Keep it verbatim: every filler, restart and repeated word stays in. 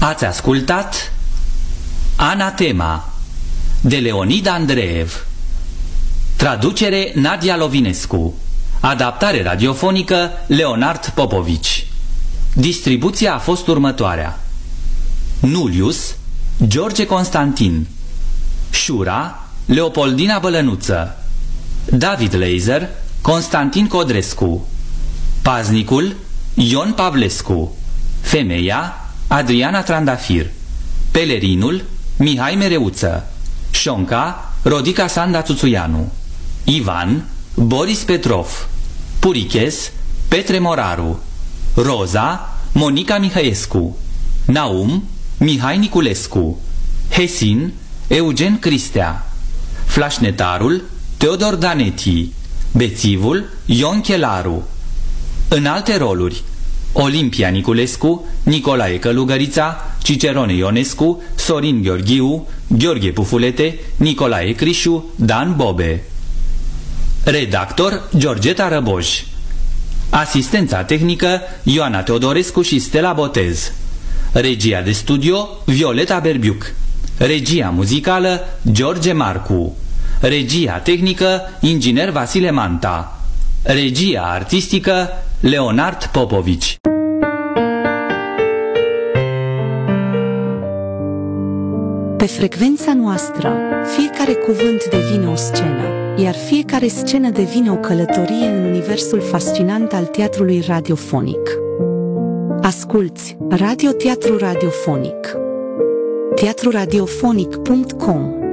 Ați ascultat Anatema de Leonid Andreev. Traducere Nadia Lovinescu. Adaptare radiofonică Leonard Popovici. Distribuția a fost următoarea: Nulius George Constantin, Șura Leopoldina Bălănuță, David Laser Constantin Codrescu, Paznicul Ion Pavlescu, Femeia Adriana Trandafir, Pelerinul Mihai Mereuță, Șonca Rodica Sanda Țuțuianu, Ivan Boris Petrov, Purichez Petre Moraru, Roza Monica Mihăescu, Naum Mihai Niculescu, Hesin Eugen Cristea, Flașnetarul Teodor Daneti, Bețivul Ion Chelaru. În alte roluri: Olimpia Niculescu, Nicolae Călugărița, Cicerone Ionescu, Sorin Gheorghiu, Gheorghe Pufulete, Nicolae Crișu, Dan Bobe. Redactor Georgeta Răboj. Asistența tehnică Ioana Teodorescu și Stella Botez. Regia de studio Violeta Berbiuc. Regia muzicală George Marcu. Regia tehnică inginer Vasile Manta. Regia artistică Leonard Popovici. Pe frecvența noastră, fiecare cuvânt devine o scenă, iar fiecare scenă devine o călătorie în universul fascinant al teatrului radiofonic. Asculți Radio Teatru Radiofonic. teatru radiofonic punct com